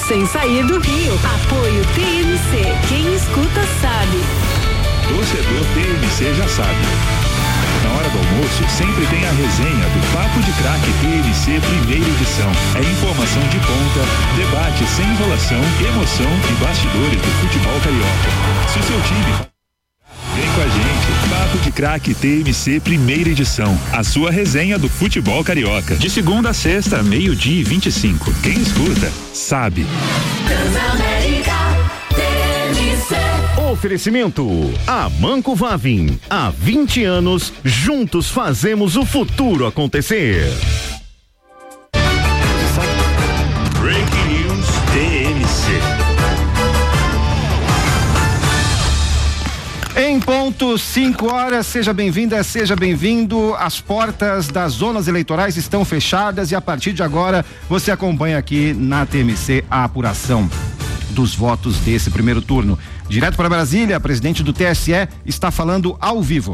sem sair do Rio. Apoio TMC. Quem escuta sabe. Torcedor TMC já sabe. Na hora do almoço, sempre tem a resenha do Papo de Craque TMC primeira edição. É informação de ponta, debate sem enrolação, emoção e bastidores do futebol carioca. Se o seu time... Vem com a gente, Papo de Craque TMC primeira edição. A sua resenha do futebol carioca. De segunda a sexta, 12:25. Quem escuta, sabe. Oferecimento Amanco Vavin. Há 20 anos, juntos fazemos o futuro acontecer. Breaking News TMC. Em ponto 5 horas, seja bem-vinda, seja bem-vindo. As portas das zonas eleitorais estão fechadas e a partir de agora você acompanha aqui na TMC a apuração dos votos desse primeiro turno. Direto para Brasília, a presidente do TSE está falando ao vivo.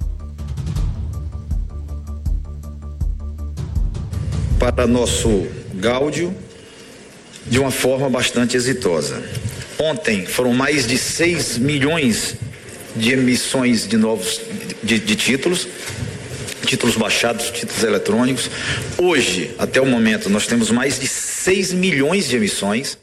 Para nosso gáudio, de uma forma bastante exitosa. Ontem foram mais de 6 milhões de emissões de novos de títulos baixados, títulos eletrônicos. Hoje, até o momento, nós temos mais de 6 milhões de emissões.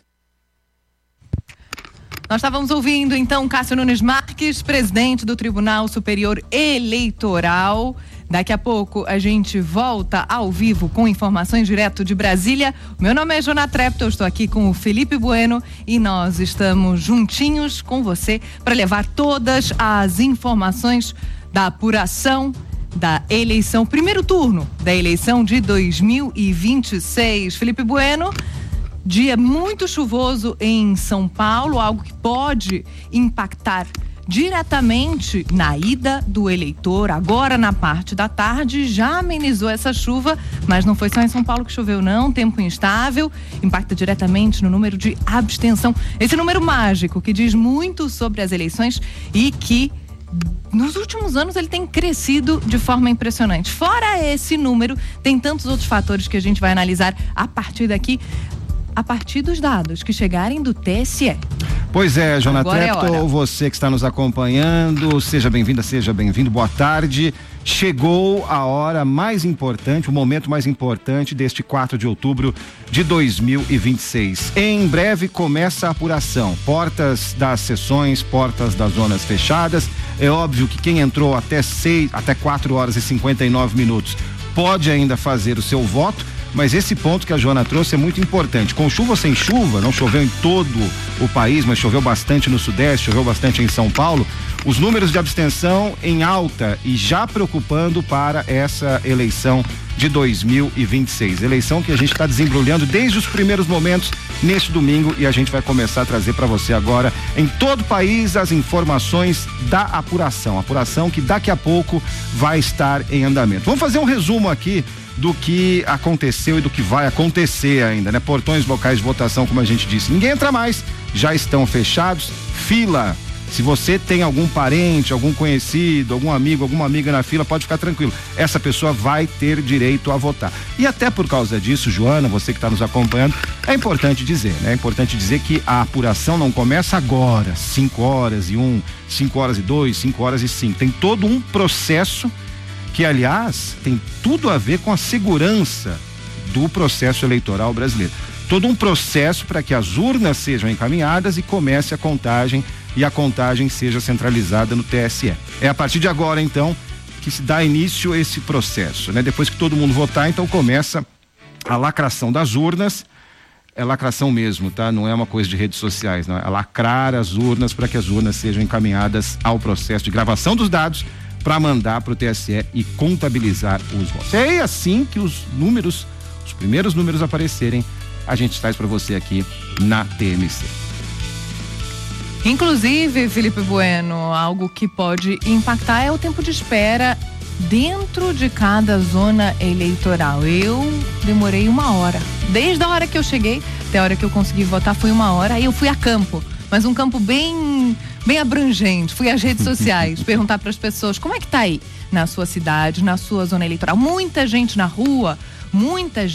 Nós estávamos ouvindo então Cássio Nunes Marques, presidente do Tribunal Superior Eleitoral. Daqui a pouco a gente volta ao vivo com informações direto de Brasília. Meu nome é Jona Trepto, eu estou aqui com o Felipe Bueno e nós estamos juntinhos com você para levar todas as informações da apuração da eleição, primeiro turno da eleição de 2026. Felipe Bueno, dia muito chuvoso em São Paulo, algo que pode impactar diretamente na ida do eleitor. Agora, na parte da tarde, já amenizou essa chuva, mas não foi só em São Paulo que choveu, não. Tempo instável, impacta diretamente no número de abstenção. Esse número mágico que diz muito sobre as eleições e que nos últimos anos ele tem crescido de forma impressionante. Fora esse número, tem tantos outros fatores que a gente vai analisar a partir daqui, a partir dos dados que chegarem do TSE. Pois é, Jona Trepto, você que está nos acompanhando, seja bem-vinda, seja bem-vindo, boa tarde. Chegou a hora mais importante, o momento mais importante deste 4 de outubro de 2026. Em breve começa a apuração, portas das sessões, portas das zonas fechadas. É óbvio que quem entrou até 4 horas e 59 minutos pode ainda fazer o seu voto, mas esse ponto que a Jona trouxe é muito importante. Com chuva ou sem chuva, não choveu em todo o país, mas choveu bastante no Sudeste, choveu bastante em São Paulo, os números de abstenção em alta e já preocupando para essa eleição de 2026. Eleição que a gente está desembrulhando desde os primeiros momentos neste domingo e a gente vai começar a trazer para você agora em todo o país as informações da apuração. Apuração que daqui a pouco vai estar em andamento. Vamos fazer um resumo aqui do que aconteceu e do que vai acontecer ainda, né? Portões locais de votação, como a gente disse, ninguém entra mais, já estão fechados. Fila, se você tem algum parente, algum conhecido, algum amigo, alguma amiga na fila, pode ficar tranquilo, essa pessoa vai ter direito a votar. E até por causa disso, Joana, você que está nos acompanhando, é importante dizer, né? É importante dizer que a apuração não começa agora, 5 horas e 1, 5 horas e 2, 5 horas e 5, tem todo um processo que, aliás, tem tudo a ver com a segurança do processo eleitoral brasileiro. Todo um processo para que as urnas sejam encaminhadas e comece a contagem e a contagem seja centralizada no TSE. É a partir de agora, então, que se dá início a esse processo, né? Depois que todo mundo votar, então começa a lacração das urnas. É lacração mesmo, tá? Não é uma coisa de redes sociais, não. É lacrar as urnas para que as urnas sejam encaminhadas ao processo de gravação dos dados para mandar para o TSE e contabilizar os votos. É aí assim que os primeiros números aparecerem, a gente traz para você aqui na TMC. Inclusive, Felipe Bueno, algo que pode impactar é o tempo de espera dentro de cada zona eleitoral. Eu demorei 1 hora. Desde a hora que eu cheguei até a hora que eu consegui votar foi 1 hora. Aí eu fui a campo, mas um campo bem abrangente. Fui às redes sociais perguntar para as pessoas como é que tá aí na sua cidade, na sua zona eleitoral. Muita gente na rua, muita gente